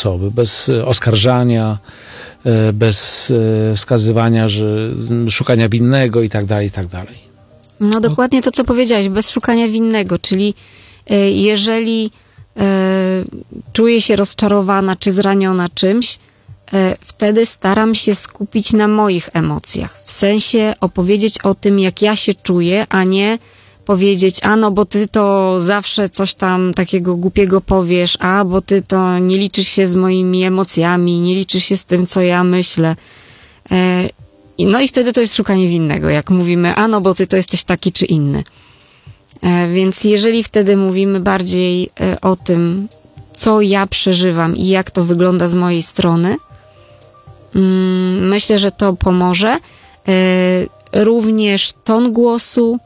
osoby, bez oskarżania, bez wskazywania, szukania winnego i tak dalej, i tak dalej. No dokładnie to, co powiedziałeś, bez szukania winnego, czyli jeżeli czuję się rozczarowana czy zraniona czymś, wtedy staram się skupić na moich emocjach. W sensie opowiedzieć o tym, jak ja się czuję, a nie powiedzieć, no bo ty to zawsze coś tam takiego głupiego powiesz, bo ty to nie liczysz się z moimi emocjami, nie liczysz się z tym, co ja myślę. No i wtedy to jest szukanie winnego, jak mówimy, no bo ty to jesteś taki czy inny. Więc jeżeli wtedy mówimy bardziej o tym, co ja przeżywam i jak to wygląda z mojej strony, myślę, że to pomoże. Również ton głosu,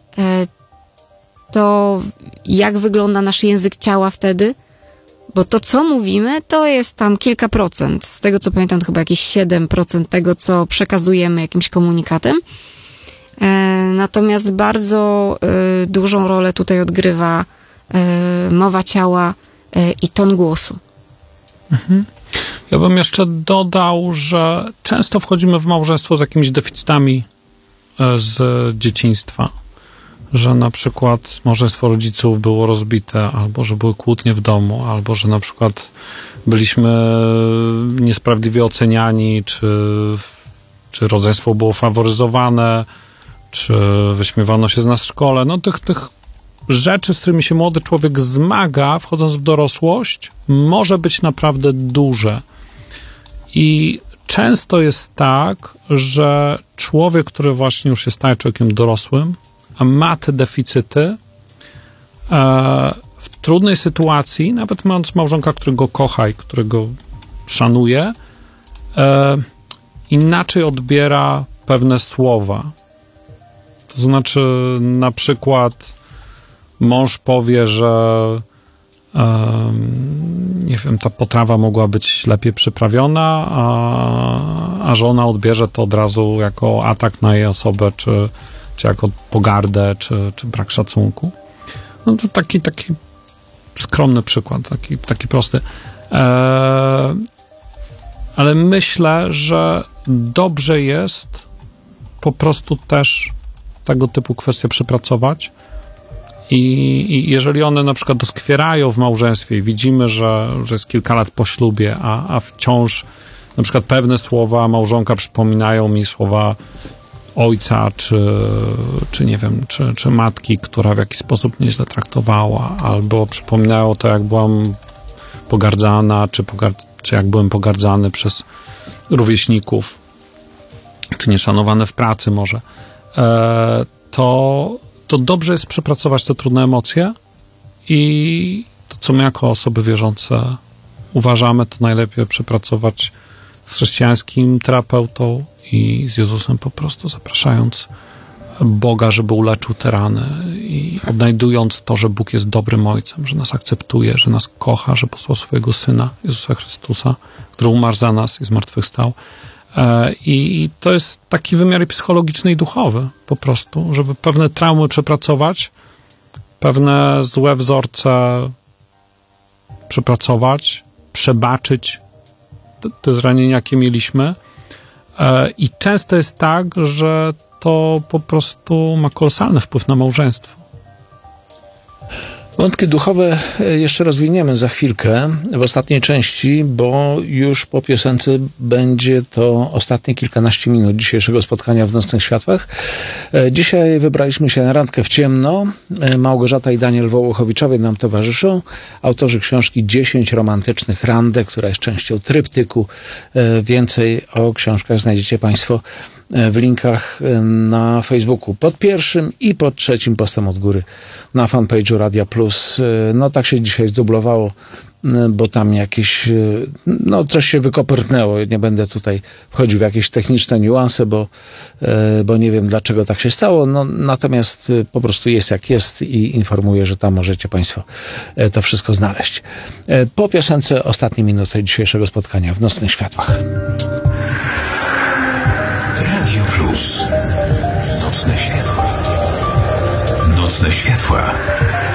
to jak wygląda nasz język ciała wtedy, bo to, co mówimy, to jest tam kilka procent. Z tego, co pamiętam, to chyba jakieś 7% tego, co przekazujemy jakimś komunikatem. Natomiast bardzo dużą rolę tutaj odgrywa mowa ciała i ton głosu. Mhm. Ja bym jeszcze dodał, że często wchodzimy w małżeństwo z jakimiś deficytami z dzieciństwa. Że na przykład małżeństwo rodziców było rozbite, albo że były kłótnie w domu, albo że na przykład byliśmy niesprawiedliwie oceniani, czy rodzeństwo było faworyzowane, czy wyśmiewano się z nas w szkole. No tych rzeczy, z którymi się młody człowiek zmaga, wchodząc w dorosłość, może być naprawdę duże. I często jest tak, że człowiek, który właśnie już się staje człowiekiem dorosłym, a ma te deficyty, w trudnej sytuacji, nawet mając małżonka, który go kocha i którego szanuje, inaczej odbiera pewne słowa. To znaczy, na przykład mąż powie, że nie wiem, ta potrawa mogła być lepiej przyprawiona, a żona odbierze to od razu jako atak na jej osobę, czy jako pogardę, czy brak szacunku. No to taki skromny przykład, taki prosty. Ale myślę, że dobrze jest po prostu też tego typu kwestie przepracować i jeżeli one na przykład doskwierają w małżeństwie i widzimy, że jest kilka lat po ślubie, a wciąż na przykład pewne słowa małżonka przypominają mi słowa ojca, czy nie wiem, czy matki, która w jakiś sposób mnie źle traktowała, albo przypominało to, jak byłam pogardzana, czy jak byłem pogardzany przez rówieśników, czy nieszanowane w pracy może, to dobrze jest przepracować te trudne emocje i to, co my jako osoby wierzące uważamy, to najlepiej przepracować z chrześcijańskim terapeutą i z Jezusem, po prostu zapraszając Boga, żeby uleczył te rany i odnajdując to, że Bóg jest dobrym Ojcem, że nas akceptuje, że nas kocha, że posłał swojego Syna, Jezusa Chrystusa, który umarł za nas i zmartwychwstał. I to jest taki wymiar psychologiczny i duchowy po prostu, żeby pewne traumy przepracować, pewne złe wzorce przepracować, przebaczyć te zranienia, jakie mieliśmy. I często jest tak, że to po prostu ma kolosalny wpływ na małżeństwo. Wątki duchowe jeszcze rozwiniemy za chwilkę w ostatniej części, bo już po piosence będzie to ostatnie kilkanaście minut dzisiejszego spotkania w Nocnych Światłach. Dzisiaj wybraliśmy się na randkę w ciemno. Małgorzata i Daniel Wołochowiczowie nam towarzyszą. Autorzy książki 10 romantycznych randek, która jest częścią tryptyku. Więcej o książkach znajdziecie Państwo w linkach na Facebooku pod pierwszym i pod trzecim postem od góry na fanpage'u Radia Plus. No tak się dzisiaj zdublowało, bo tam jakieś, coś się wykopyrtnęło. Nie będę tutaj wchodził w jakieś techniczne niuanse, bo nie wiem, dlaczego tak się stało. Natomiast po prostu jest jak jest i informuję, że tam możecie Państwo to wszystko znaleźć. Po piosence ostatnie minuty dzisiejszego spotkania w Nocnych Światłach. Radio Plus. Nocne światła. Nocne światła.